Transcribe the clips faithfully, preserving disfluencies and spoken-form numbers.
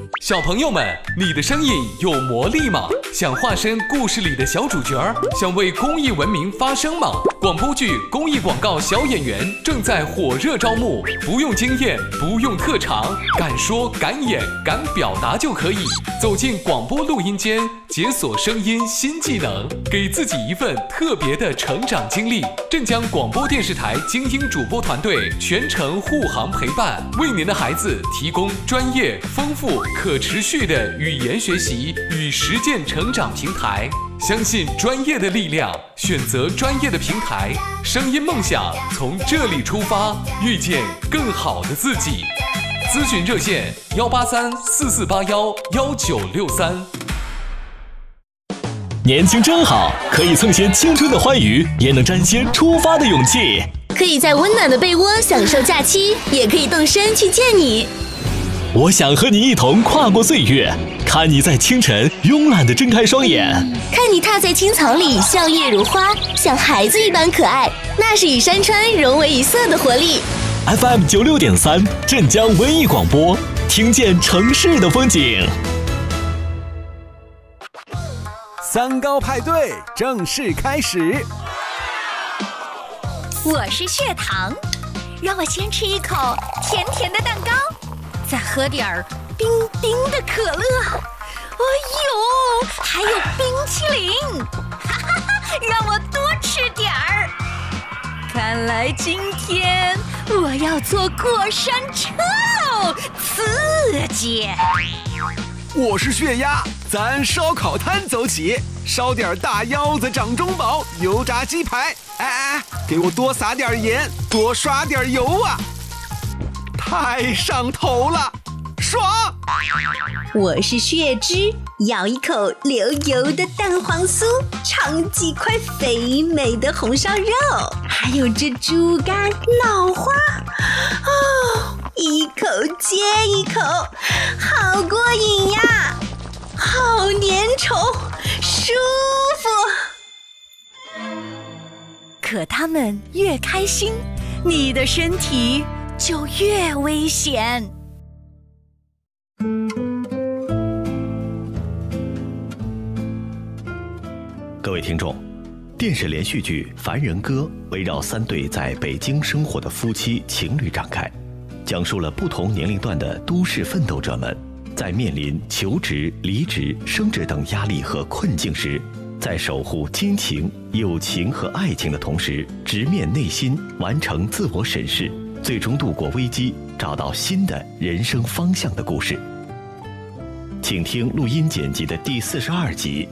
小朋友们，你的声音有魔力吗？想化身故事里的小主角，想为公益文明发声吗？广播剧、公益广告小演员正在火热招募，不用经验，不用特长，敢说敢演敢表达就可以。走进广播录音间，解锁声音新技能，给自己一份特别的成长经历。镇江广播电视台精英主播团队全程护航陪伴，为您的孩子提供专业、丰富、可持续的语言学习与实践成长平台。相信专业的力量，选择专业的平台，声音梦想从这里出发，遇见更好的自己。咨询热线：幺八三四四八幺幺九六三。 年轻真好，可以蹭些青春的欢愉，也能沾些出发的勇气。 可以在温暖的被窝享受假期，也可以动身去见你。 我想和你一同跨过岁月，看你在清晨慵懒地睁开双眼， 看你踏在青草里笑靥如花，像孩子一般可爱，那是与山川融为一色的活力。 F M 九六点三，镇江文艺广播，听见城市的风景。 三高派对正式开始。 我是血糖，让我先吃一口甜甜的蛋糕，再喝点儿冰冰的可乐。哎呦，还有冰淇淋，哈哈哈，让我多吃点儿。看来今天我要坐过山车喽，刺激！ 我是血压，咱烧烤摊走起，烧点大腰子、掌中宝、油炸鸡排。哎哎，给我多撒点盐，多刷点油啊！太上头了，爽！ 我是血脂，咬一口流油的蛋黄酥，尝几块肥美的红烧肉，还有这猪肝、脑花，哦，一口接一口，好过瘾呀，好粘稠，舒服。 可他们越开心，你的身体就越危险。 各位听众，电视连续剧《凡人歌》围绕三对在北京生活的夫妻情侣展开，讲述了不同年龄段的都市奋斗者们在面临求职、离职、升职等压力和困境时，在守护亲情、友情和爱情的同时，直面内心，完成自我审视，最终度过危机，找到新的人生方向的故事。请听录音剪辑的第四十二集。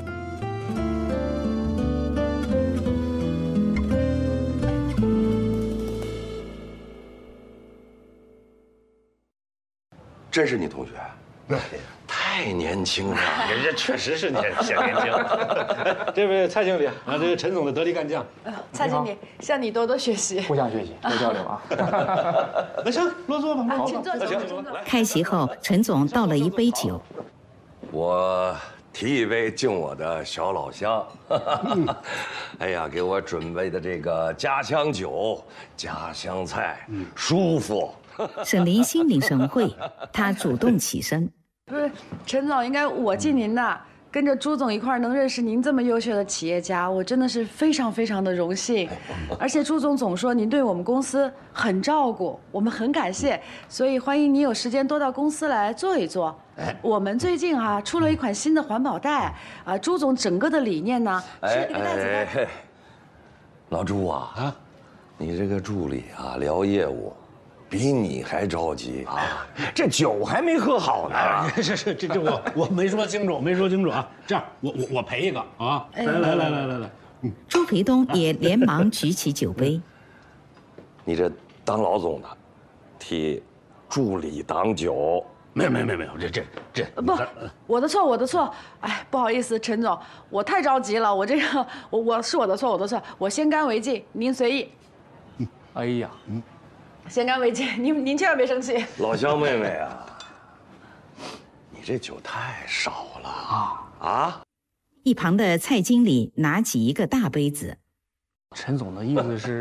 真是你同学？太年轻了， 人家确实是年显年轻。这位蔡经理啊，这是陈总的得力干将。 蔡经理，向你多多学习， 互相学习，多交流啊。 那行，落座吧。 啊，请坐，请坐。 开席后，陈总倒了一杯酒。 我提一杯敬我的小老乡。哎呀，给我准备的这个家乡酒、家乡菜，舒服。 沈林心领神会，他主动起身。 不是，陈总，应该我敬您的。跟着朱总一块儿能认识您这么优秀的企业家，我真的是非常非常的荣幸。而且朱总总说您对我们公司很照顾，我们很感谢，所以欢迎您有时间多到公司来坐一坐。我们最近啊出了一款新的环保袋啊，朱总整个的理念呢是这个袋子的。哎， 老朱啊，啊，你这个助理啊聊业务。比你还着急啊！ 这酒还没喝好呢。是是，这这我我没说清楚，没说清楚啊。这样，我我我赔一个啊！来来来来来来， 嗯。朱培东也连忙举起酒杯。 你这当老总的，替助理挡酒。 没有没有没有没有，这这这不，我的错我的错。哎，不好意思，陈总，我太着急了，我这个我我是我的错我的错，我先干为敬，您随意。 嗯，哎呀，嗯。 先干为敬，您您千万别生气。 老乡妹妹啊，你这酒太少了啊啊！ 一旁的蔡经理拿起一个大杯子。 陈总的意思是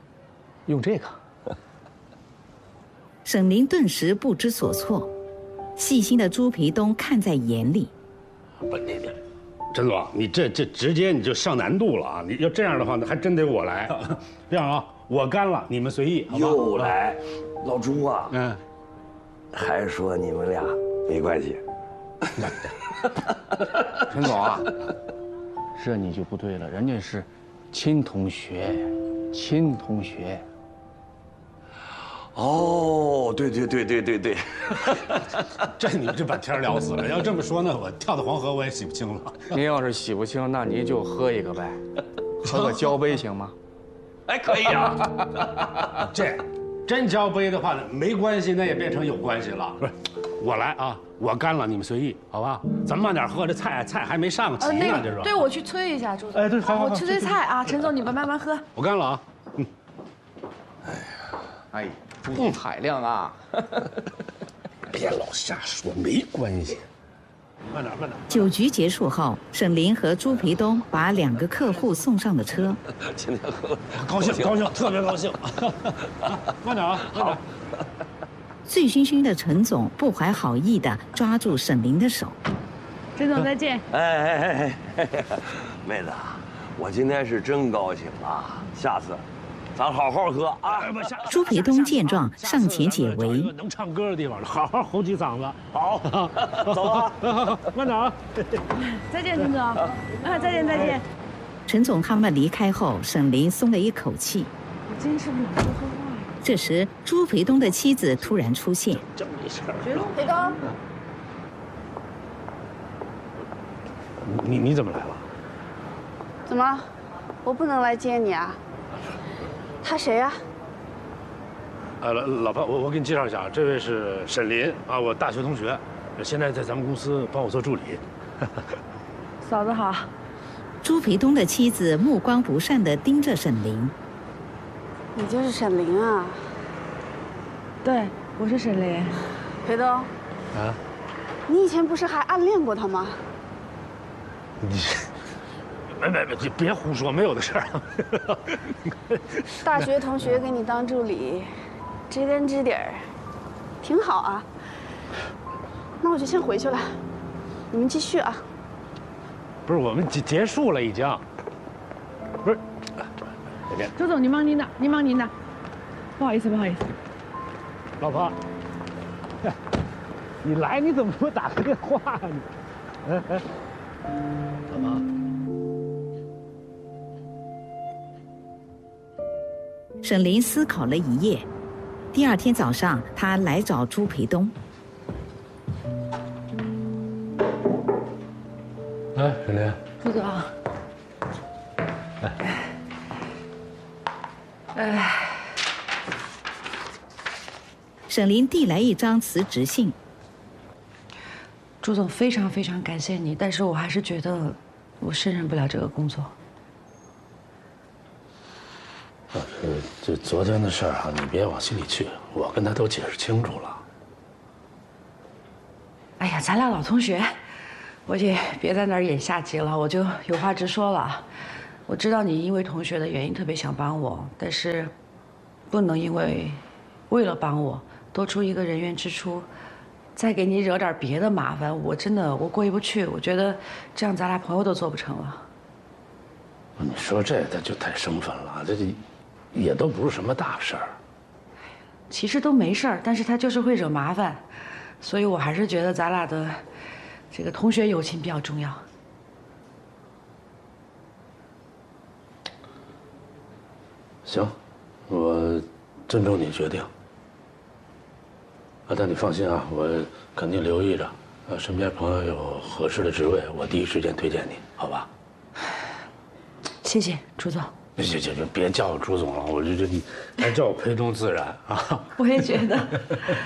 用这个。 沈林顿时不知所措， 细心的朱培东看在眼里。 不，你你，陈总，你这这直接你就上难度了啊！你要这样的话，那还真得我来。这样啊，我干了，你们随意，好吧？ 又来，老朱啊， 嗯， 还说你们俩没关系。 陈总啊，这你就不对了，人家是亲同学，亲同学。 哦，对对对对对对， 这你们就把天聊死了。要这么说呢，我跳到黄河我也洗不清了。 您要是洗不清，那您就喝一个呗，喝个交杯行吗？ 哎，可以啊。 这真交杯的话呢，没关系，那也变成有关系了。不是，我来啊，我干了，你们随意，好吧？咱慢点喝，这菜菜还没上齐呢，这是。 对，我去催一下朱总。 哎，对，好好好， 我去催菜啊，陈总你们慢慢喝。 我干了啊。嗯。 哎呀，哎呀。朱总海量啊！ 别老瞎说，没关系。慢点，慢点。 酒局结束后，沈林和朱培东把两个客户送上了车。 今天喝， 高兴，高兴，特别高兴。慢点啊，慢点。 醉醺醺的陈总不怀好意地抓住沈林的手。 陈总再见。 哎哎哎哎，妹子，我今天是真高兴啊！下次。咱好好喝啊！ 朱培东见状上前解围， 能唱歌的地方，好好吼几嗓子。 好，走啊， 慢点啊！ 再见，陈总。啊，再见，再见。 陈总他们离开后，沈林松了一口气。 我真是不能多说话。 这时，朱培东的妻子突然出现。 真没事。 培东， 你你怎么来了？ 怎么，我不能来接你啊？他谁呀？ 呃，老老婆，我我给你介绍一下，这位是沈林啊，我大学同学，现在在咱们公司帮我做助理。 嫂子好。 朱培东的妻子目光不善地盯着沈林。 你就是沈林啊？ 对，我是沈林。 培东。啊？你以前不是还暗恋过他吗？ 你。没没没，你别胡说，没有的事儿。 大学同学给你当助理，知根知底儿，挺好啊。那我就先回去了，你们继续啊。 不是，我们结结束了已经。不是，那边。 周总，您忙您的，您忙您的。不好意思，不好意思。 老婆，你来你怎么不打个电话啊你？哎哎，老婆。 沈林思考了一夜，第二天早上，他来找朱培东。 哎，沈林。 朱总。 来。 哎。 沈林递来一张辞职信。 朱总，非常非常感谢你，但是我还是觉得我胜任不了这个工作。 啊，这这昨天的事儿啊，你别往心里去，我跟他都解释清楚了。 哎呀，咱俩老同学，我也别在那儿演下集了，我就有话直说了。我知道你因为同学的原因特别想帮我，但是不能因为为了帮我多出一个人员支出，再给你惹点别的麻烦，我真的我过意不去。我觉得这样咱俩朋友都做不成了。 你说这他就太生分了，这这也都不是什么大事儿。 其实都没事儿，但是他就是会惹麻烦，所以我还是觉得咱俩的这个同学友情比较重要。 行，我尊重你决定。啊，但你放心啊，我肯定留意着，呃，身边朋友有合适的职位，我第一时间推荐你，好吧？ 谢谢朱总。 行行行，别叫我朱总了，我这这你还叫我裴东自然啊。 我也觉得。